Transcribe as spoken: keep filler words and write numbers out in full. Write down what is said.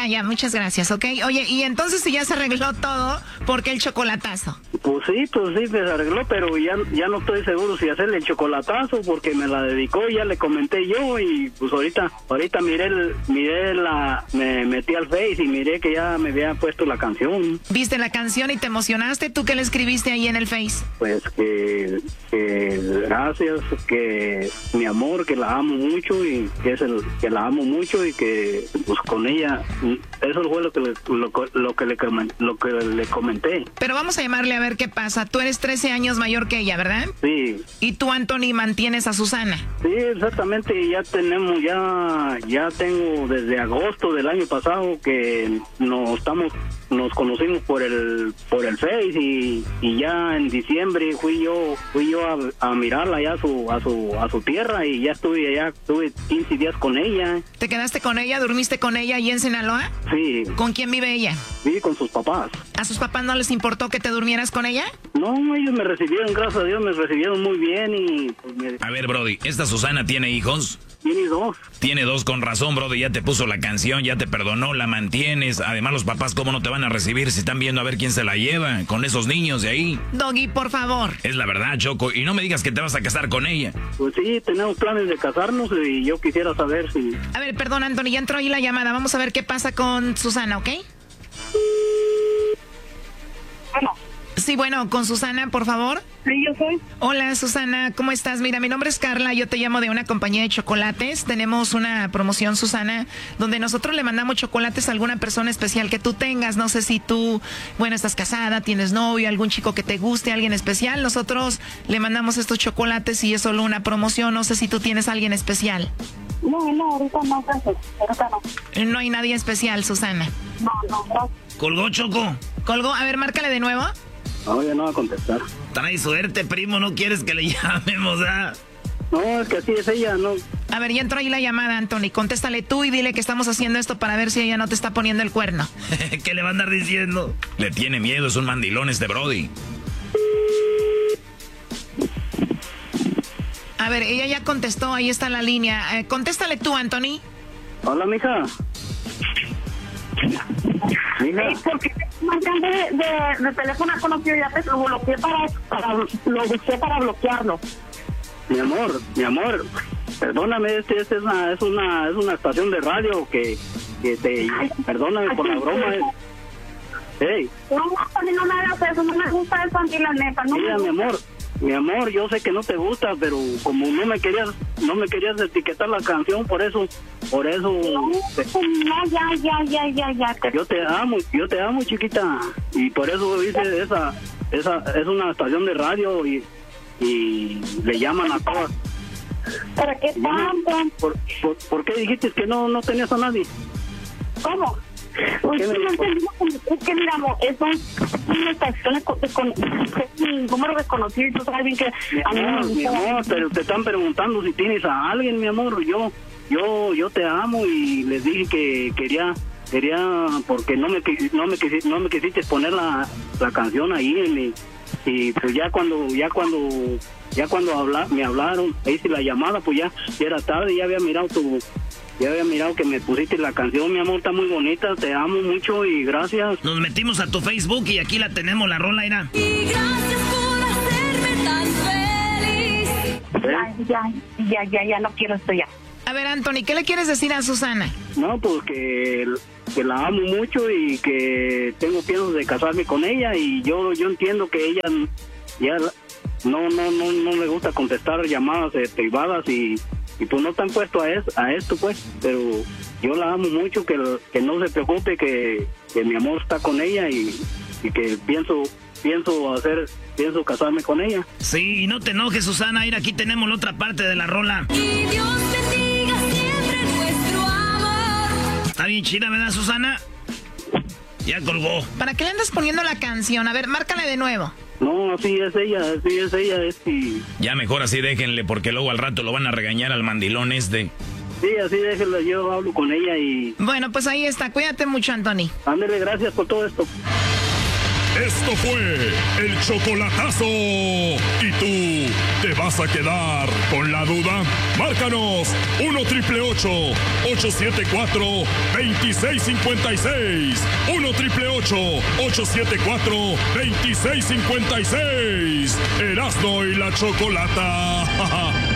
Ya, ya, muchas gracias, ¿ok? Oye, y entonces si ya se arregló todo, ¿por qué el chocolatazo? Pues sí, pues sí, se arregló, pero ya, ya no estoy seguro si hacerle el chocolatazo porque me la dedicó, ya le comenté yo y pues ahorita, ahorita miré, el, miré la, me metí al Face y miré que ya me había puesto la canción. ¿Viste la canción y te emocionaste? ¿Tú qué le escribiste ahí en el Face? Pues que, que gracias, que mi amor, que la amo mucho y que es el, que la amo mucho y que pues con ella, eso fue lo que le, lo, lo que le, lo que le comenté. Pero vamos a llamarle a ver qué pasa. Tú eres trece años mayor que ella, ¿verdad? Sí. ¿Y tú, Anthony, mantienes a Susana? Sí, exactamente, ya tenemos, ya, ya tengo desde agosto del año pasado que nos estamos, nos conocimos por el, por el Face y, y ya en diciembre fui yo, fui yo a, a mirarla ya a su, a su, a su tierra y ya estuve allá, estuve quince días con ella. ¿Te quedaste con ella? ¿Durmiste con ella allí en Sinaloa? Sí. ¿Con quién vive ella? Sí, con sus papás. ¿A sus papás no les importó que te durmieras con ella? No, ellos me recibieron, gracias a Dios, me recibieron muy bien y... Pues, me... A ver, Brody, ¿esta Susana tiene hijos? Tiene dos. Tiene dos, con razón, Brody, ya te puso la canción, ya te perdonó, la mantienes. Además, los papás, ¿cómo no te van a recibir si están viendo a ver quién se la lleva con esos niños de ahí? Doggy, por favor. Es la verdad, Choco, y no me digas que te vas a casar con ella. Pues sí, tenemos planes de casarnos y yo quisiera saber si... A ver, perdón, Anthony, ya entró ahí la llamada. Vamos a ver qué pasa con Susana, ¿ok? Bueno. Sí, bueno, con Susana, por favor. Sí, yo soy. Hola, Susana, ¿cómo estás? Mira, mi nombre es Carla, yo te llamo de una compañía de chocolates. Tenemos una promoción, Susana, donde nosotros le mandamos chocolates a alguna persona especial que tú tengas. No sé si tú, bueno, estás casada, tienes novio, algún chico que te guste, alguien especial. Nosotros le mandamos estos chocolates y es solo una promoción. No sé si tú tienes a alguien especial. No, no, ahorita no, gracias. Ahorita no. No hay nadie especial, Susana. No, no, gracias. ¿Colgó, Choco? ¿Colgó? A ver, márcale de nuevo. No, ya no va a contestar. Trae suerte, primo, no quieres que le llamemos, ¿ah? No, es que así es ella, no. A ver, ya entró ahí la llamada, Anthony. Contéstale tú y dile que estamos haciendo esto para ver si ella no te está poniendo el cuerno. ¿Qué le va a andar diciendo? Le tiene miedo, es un mandilón este Brody. A ver, ella ya contestó, ahí está la línea. Eh, contéstale tú, Anthony. Hola, mija. Mija. Sí, porque marcando de, de, de teléfono conocido ya te lo bloqueé para, para lo busqué para bloquearlo. Mi amor, mi amor, perdóname, este, este es una, es una, es una estación de radio que, que te, Ay, perdóname ay, por la broma. ay, Hey, no, no me hagas eso, no me gusta eso, Andy, la neta, no mira, me mi gusta. amor, mi amor, yo sé que no te gusta, pero como no me querías, no me querías etiquetar la canción, por eso, por eso, No, te- no, ya, ya, ya, ya, ya. Te... yo te amo, yo te amo, chiquita, y por eso hice esa, esa, es una estación de radio y, y le llaman a todas. ¿Para qué tanto? ¿Por, por, por qué dijiste que no, no tenías a nadie? ¿Cómo? Pues ¿Qué sí, me no dijo? entendí, es que mira, amor, eso es una estación de, con- de, con- es mi número desconocido y tú sabes bien que Mi a mí no me amor, mi gusta. amor, pero te están preguntando si tienes a alguien, mi amor. Yo, yo, yo te amo y les dije que quería, quería, porque no me, quisi- no me, quisi- no me quisiste poner la, la canción ahí en mi- y pues ya cuando, ya cuando, ya cuando habla, me hablaron, hice la llamada, pues ya, ya era tarde, ya había mirado tu, ya había mirado que me pusiste la canción, mi amor, está muy bonita, te amo mucho y gracias. Nos metimos a tu Facebook y aquí la tenemos, la rola, era. Y gracias por hacerme tan feliz. Ya, ya, ya, ya, ya, no quiero esto ya. A ver, Anthony, ¿qué le quieres decir a Susana? No, pues que, que la amo mucho y que tengo piensos de casarme con ella y yo yo entiendo que ella ya no no no no le gusta contestar llamadas eh, privadas y, y pues no están puesto a, es, a esto pues, pero yo la amo mucho, que, que no se preocupe, que, que mi amor está con ella y, y que pienso pienso hacer pienso casarme con ella. Sí, y no te enojes, Susana, mira, aquí tenemos la otra parte de la rola. Y Dios bendiga siempre nuestro amor. Está bien chida, ¿verdad, Susana? Ya colgó. ¿Para qué le andas poniendo la canción? A ver, márcale de nuevo. No, así es ella, así es ella, es y Ya mejor así déjenle, porque luego al rato lo van a regañar al mandilón este. sí, así déjela, yo hablo con ella y Bueno, pues ahí está. Cuídate mucho, Anthony. ándele, gracias por todo esto. Esto fue el chocolatazo. ¿Y tú te vas a quedar con la duda? Márcanos uno triple ocho, ocho siete cuatro, dos seis cinco seis. uno triple ocho, ocho siete cuatro, dos seis cinco seis. Erasmo y la Chocolata.